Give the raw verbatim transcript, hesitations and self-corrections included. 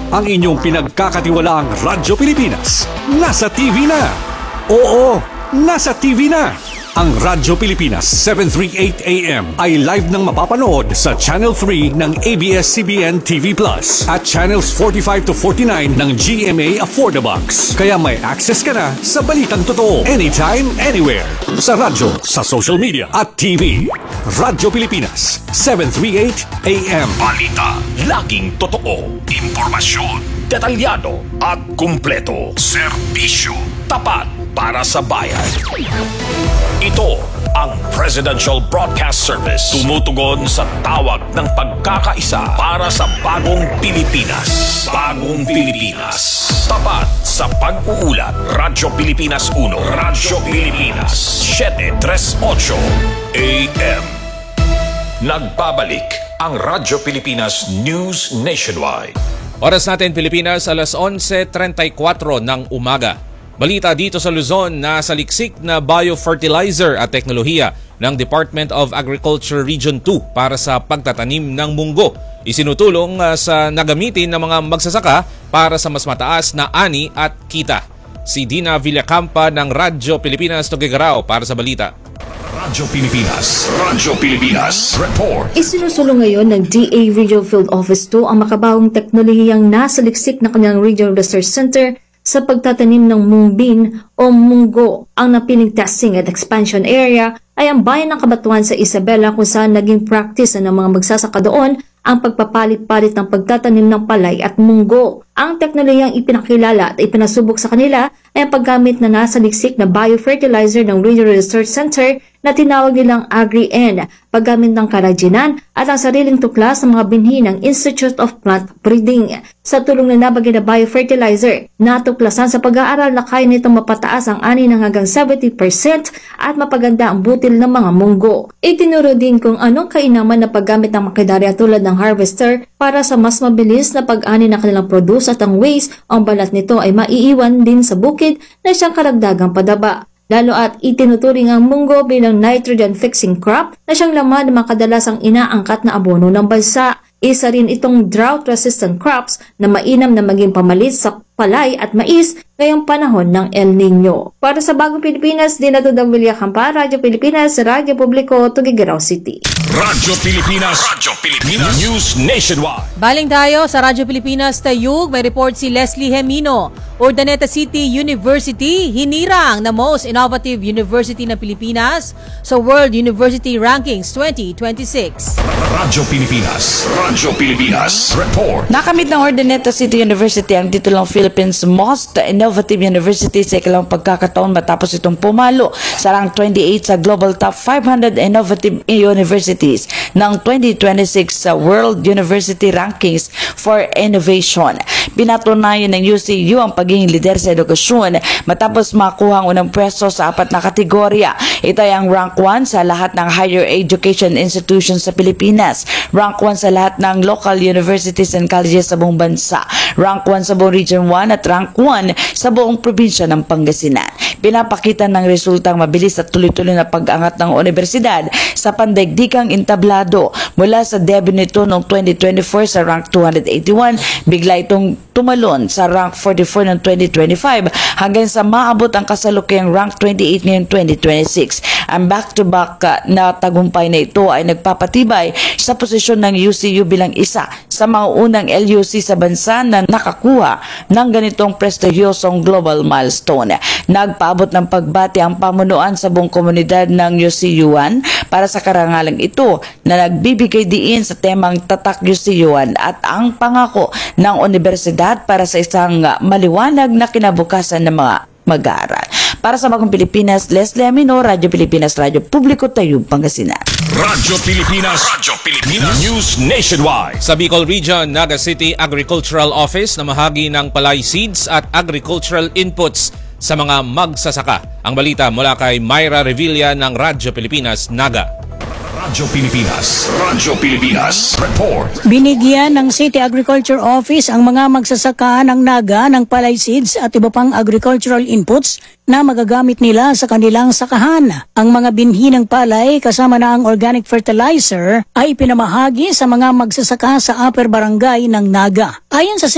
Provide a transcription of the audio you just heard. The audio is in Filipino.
Ang inyong pinagkakatiwalaang Radyo Pilipinas nasa T V na. Oo, nasa T V na. Ang Radyo Pilipinas seven thirty-eight A M ay live nang mapapanood sa Channel three ng A B S C B N T V Plus at Channels forty-five to forty-nine ng G M A Affordabox. Kaya may access ka na sa balitang totoo anytime, anywhere. Sa radyo, sa social media at T V. Radyo Pilipinas seven thirty-eight A M. Balita, laging totoo. Impormasyon, detalyado at kumpleto. Serbisyo, tapat para sa bayan. Ito ang Presidential Broadcast Service. Tumutugon sa tawag ng pagkakaisa para sa bagong Pilipinas. Bagong Pilipinas. Tapat sa pag-uulat. Radyo Pilipinas one. Radyo Pilipinas seven thirty-eight A M. Nagbabalik ang Radyo Pilipinas News Nationwide. Oras natin Pilipinas, alas eleven thirty-four ng umaga. Balita dito sa Luzon na sa liksik na biofertilizer at teknolohiya ng Department of Agriculture Region two para sa pagtatanim ng munggo. Isinutulong uh, sa nagamitin ng mga magsasaka para sa mas mataas na ani at kita. Si Dina Villacampa ng Radyo Pilipinas Tuguegarao para sa balita. Radyo Pilipinas, Radyo Pilipinas Report. Isinusulong ngayon ng D A Regional Field Office two ang makabagong teknolohiyang nasa liksik na kanilang Regional Research Center sa pagtatanim ng mungbin o munggo. Ang napiling testing at expansion area ay ang bayan ng Cabanatuan sa Isabela kung saan naging practice ng mga magsasaka doon ang pagpapalit-palit ng pagtatanim ng palay at munggo. Ang teknolohiyang ipinakilala at ipinasubok sa kanila ay ang paggamit na nasa liksik na biofertilizer ng Regional Research Center na tinawag nilang Agri-N, paggamit ng karajinan at ang sariling tuklas ng mga binhi ng Institute of Plant Breeding. Sa tulong na nabagay na biofertilizer, natuklasan sa pag-aaral na kaya nitong mapataas ang ani ng hanggang seventy percent at mapaganda ang butil ng mga munggo. Itinuro din kung anong kainaman na paggamit ng makinarya tulad ng harvester para sa mas mabilis na pag-ani ng kanilang produce at ang waste, ang balat nito ay maiiwan din sa bukid na siyang karagdagang padaba. Lalo at itinuturing ang munggo bilang nitrogen-fixing crop na siyang laman na makadalasang inaangkat na abono ng bansa. Isa rin itong drought-resistant crops na mainam na maging pamalit sa palay at mais ngayong panahon ng El Nino. Para sa Bagong Pilipinas, Dina Villacampa, Radyo Pilipinas, Radyo Publiko, Tuguegarao City. Radyo Pilipinas, Radyo Pilipinas News Nationwide. Baling tayo sa Radyo Pilipinas Tayug, may report si Leslie Hemino. Urdaneta City University hinirang na most innovative university ng Pilipinas sa World University Rankings twenty twenty-six. Radyo Pilipinas, Radyo Pilipinas Report. Nakamit ng Urdaneta City University ang titulong Philippines Most Innovative University sa ikalawang pagkakataon matapos itong pumalo sa rank twenty-eight sa Global Top five hundred Innovative Universities ng twenty twenty-six sa World University Rankings for Innovation. Pinatunayan ng U C U ang pagiging lider sa edukasyon matapos makuha ang unang pwesto sa apat na kategorya. Ito ay ang rank one sa lahat ng higher education institutions sa Pilipinas, rank one sa lahat ng local universities and colleges sa buong bansa, rank one sa buong Region one at rank one sa buong probinsya ng Pangasinan. Pinapakita ng resultang mabilis at tuloy-tuloy na pag-angat ng universidad sa pandaigdigang entablado mula sa debut nito noong twenty twenty-four sa rank two hundred eighty-one, bigla itong tumalon sa rank forty-four noong twenty twenty-five hanggang sa maabot ang kasalukuyang rank twenty-eight ngayong twenty twenty-six. Ang back-to-back uh, na tagumpay na ito ay nagpapatibay sa posisyon ng U C U bilang isa sa mga unang L U C sa bansa na nakakuha ng ganitong prestigyosong global milestone. Nagpaabot ng pagbati ang pamunuan sa buong komunidad ng U C U one para sa karangalang ito na nagbibigay diin sa temang Tatak U C U one at ang pangako ng universidad para sa isang maliwanag na kinabukasan ng mga mag-aaral. Para sa Bagong Pilipinas, Leslie Amino, Radyo Pilipinas, Radyo Publiko, Tayub, Pangasinan. Radyo Pilipinas, Radyo Pilipinas News Nationwide. Sa Bicol Region, Naga City Agricultural Office na mahagi ng palay seeds at agricultural inputs sa mga magsasaka. Ang balita mula kay Myra Revilla ng Radyo Pilipinas, Naga. Radyo Pilipinas, Radyo Pilipinas Report. Binigyan ng City Agriculture Office ang mga magsasaka ng Naga ng palay seeds at iba pang agricultural inputs na magagamit nila sa kanilang sakahan. Ang mga binhi ng palay kasama na ang organic fertilizer ay pinamahagi sa mga magsasaka sa Upper Barangay ng Naga. Ayon sa